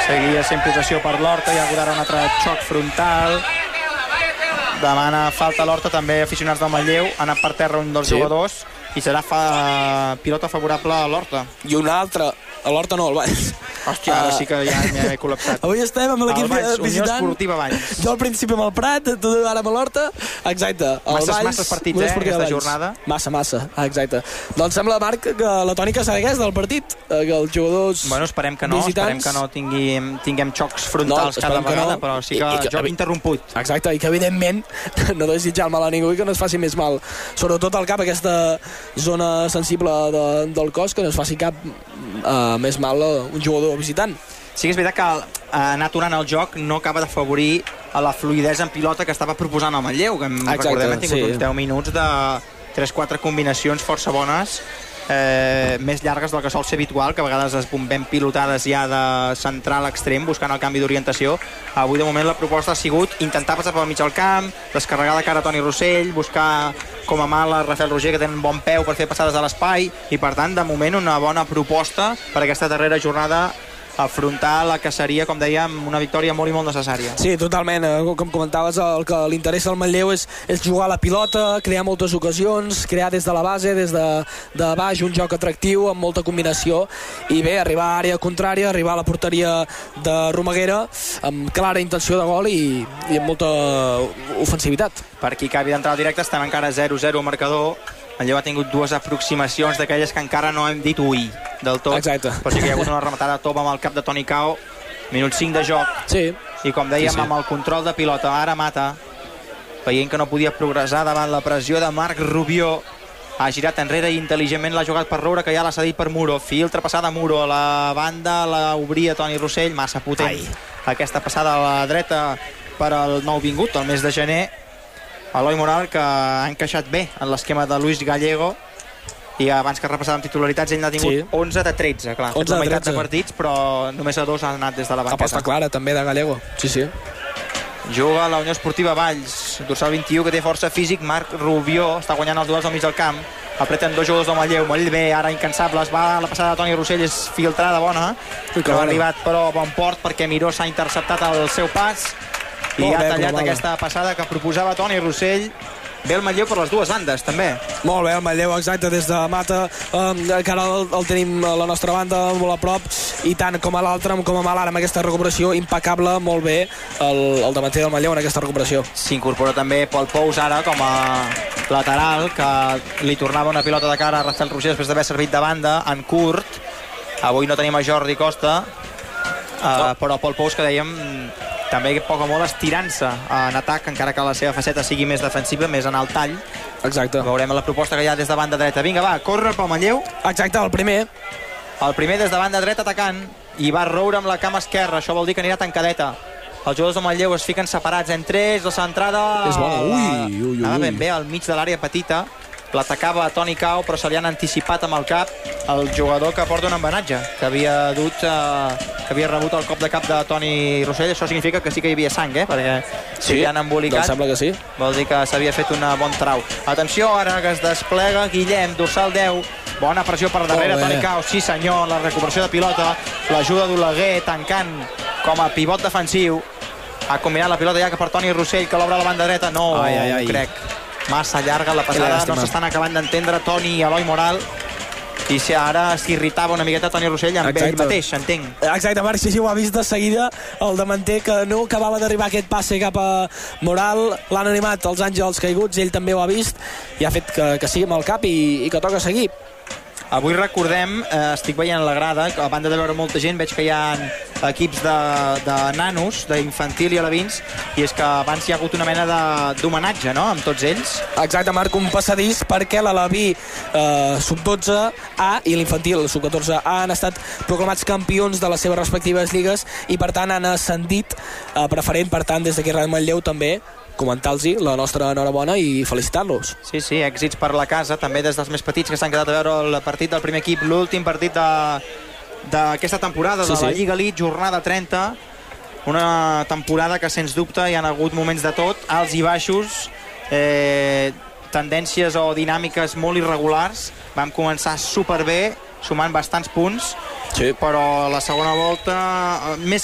Seguia sent possessió per l'Horta, hi ha hagut ara un altre xoc frontal. Demana falta l'Horta, també aficionats del Manlleu. Ha anat per terra un dels jugadors i serà pilota favorable a l'Horta. I un altre, a l'Horta no, al Valls. Hòstia, ara sí que ja m'he col·lapsat. Avui estem amb l'equip visitant. Unió Esportiva Valls. Jo al principi amb el Prat, tu ara amb l'Horta. Exacte. Masses partits, aquesta jornada. Massa, exacte. Doncs sembla, Marc, que la tònica segueix del partit, que els jugadors esperem que no, visitants... esperem que no tinguem xocs frontals cada vegada, però sí que joc interromput. Exacte, i que evidentment no desitjar el mal a ningú i que no es faci més mal, sobretot al cap, aquesta zona sensible del cos, que no es faci cap més mal a un jugador visitant. Sí que és veritat que anar aturant el joc no acaba d'afavorir a la fluidesa en pilota que estava proposant el Manlleu, que recordem hem tingut uns 10 minuts de 3-4 combinacions força bones, més llargues del que sol ser habitual, que a vegades es bombem pilotades ja de central a extrem buscant el canvi d'orientació. Avui de moment la proposta ha sigut intentar passar pel mig del camp, descarregar de cara a Toni Rossell, buscar com a mal a Rafael Roger, que té un bon peu per fer passades a l'espai, i per tant de moment una bona proposta per aquesta darrera jornada, afrontar la que seria, com dèiem, una victòria molt i molt necessària. Sí, totalment. Com comentaves, el que li interessa al Manlleu és jugar la pilota, crear moltes ocasions, crear des de la base, des de baix, un joc atractiu amb molta combinació, i bé, arribar a àrea contrària, arribar a la porteria de Romaguera amb clara intenció de gol i amb molta ofensivitat. Per aquí acabi d'entrar al directe, estem encara 0-0 al marcador. El Lleó ha tingut dues aproximacions d'aquelles que encara no hem dit ui del tot. Exacte. Però sí que hi ha hagut una rematada tova amb el cap de Toni Cao, minut 5 de joc. Sí. I com dèiem, amb el control de pilota, ara Mata, veient que no podia progressar davant la pressió de Marc Rubió, ha girat enrere i intel·ligentment l'ha jugat per Roura, que ja l'ha cedit per Muro. Filtra passada Muro a la banda, la obria Toni Rossell, massa potent. Aquesta passada a la dreta per al nou vingut, el mes de gener, Eloi Moral, que ha encaixat bé en l'esquema de Luis Gallego, i abans que repassàvem titularitats ell n'ha tingut 11 de 13, clar, 11 de meitat de partits, però només a 2 ha anat des de la banqueta. Aposta clara també de Gallego, sí. Juga la Unió Esportiva Valls, dorsal 21, que té força físic. Marc Rubió està guanyant els duels al mig del camp, apreten dos jugadors del Manlleu, molt bé, ara incansables, va la passada de Toni Rossell, és filtrada bona, no ha arribat però a bon port perquè Miró s'ha interceptat el seu pas i ha tallat aquesta passada que proposava Toni Rossell. Ve el Manlleu per les dues bandes, també. Molt bé, el Manlleu, exacte, des de Mata, que ara el tenim a la nostra banda, molt a prop, i tant com a l'altre, com a mal ara amb aquesta recuperació, impecable, molt bé, el davanter del Manlleu en aquesta recuperació. S'incorpora també Pol Pous ara com a lateral, que li tornava una pilota de cara a Rafael Roger després d'haver servit de banda en curt. Avui no tenim a Jordi Costa, però Pol Pous, que dèiem, també poc o molt estirant-se en atac, encara que la seva faceta sigui més defensiva, més en el tall. Exacte. Veurem la proposta que hi ha des de banda dreta. Vinga, va, corre pel Manlleu. Exacte, el primer. El primer des de banda dreta atacant, i va Roure amb la cama esquerra, això vol dir que anirà tancadeta. Els jugadors del Manlleu es fiquen separats entre ells, la centrada... És bona, ui. Anava ben bé al mig de l'àrea petita, l'atacava Toni Cao, però se li han anticipat amb el cap el jugador que porta un embenatge, que havia rebut el cop de cap de Toni Rossell. Això significa que sí que hi havia sang, perquè si li han embolicat, doncs sembla que sí. Vol dir que s'havia fet un bon trau. Atenció ara que es desplega Guillem, dorsal 10, bona pressió per darrere Toni Cao, sí senyor, la recuperació de pilota, l'ajuda d'Oleguer tancant com a pivot defensiu, ha combinat la pilota ja que per Toni Rossell, que l'obre a la banda dreta, no crec, massa llarga la passada, no s'estan acabant d'entendre Toni i Eloi Moral, i si ara s'irritava una miqueta Toni Rossell amb ell mateix, entenc. Exacte, Marc, sí, ho ha vist de seguida el davanter, que no acabava d'arribar aquest passe cap a Moral, l'han animat els àngels caiguts, ell també ho ha vist i ha fet que sí amb el cap i que toca seguir. Avui recordem, estic veient la grada, a banda de veure molta gent, veig que hi ha equips de nanos, d'infantil i alevins, i és que abans hi ha hagut una mena d'homenatge, no?, amb tots ells. Exacte, Marc, un passadís perquè l'Aleví sub-12A i l'infantil sub-14A han estat proclamats campions de les seves respectives lligues i per tant han ascendit a preferent. Per tant, des d'aquí Ràdio Manlleu també comentar-los la nostra enhorabona i felicitar-los. Sí, èxits per la casa, també des dels més petits que s'han quedat a veure el partit del primer equip, l'últim partit d'aquesta temporada de la Lliga Elite, jornada 30, una temporada que sens dubte hi ha hagut moments de tot, alts i baixos, tendències o dinàmiques molt irregulars. Vam començar superbé, sumant bastants punts, però la segona volta, més